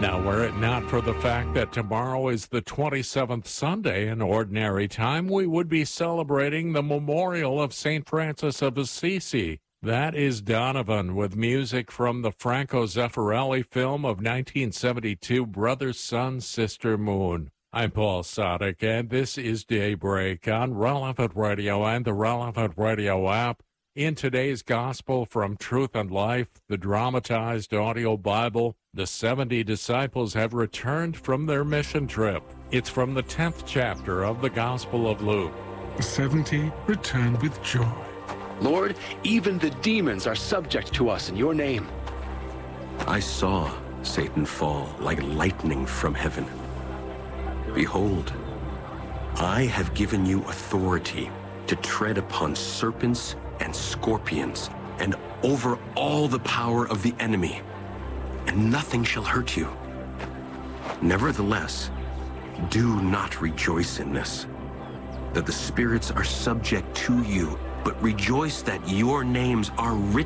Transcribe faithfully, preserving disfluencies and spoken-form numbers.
Now, were it not for the fact that tomorrow is the twenty-seventh Sunday in ordinary time, we would be celebrating the memorial of Saint Francis of Assisi. That is Donovan with music from the Franco Zeffirelli film of nineteen seventy-two, Brother, Sun, Sister, Moon. I'm Paul Sadek, and this is Daybreak on Relevant Radio and the Relevant Radio app. In today's Gospel from Truth and Life, the dramatized audio Bible, the seventy disciples have returned from their mission trip. It's from the tenth chapter of the Gospel of Luke. The seventy returned with joy. Lord, even the demons are subject to us in your name. I saw Satan fall like lightning from heaven. Behold, I have given you authority to tread upon serpents and scorpions, and over all the power of the enemy, and nothing shall hurt you. Nevertheless, do not rejoice in this, that the spirits are subject to you, but rejoice that your names are written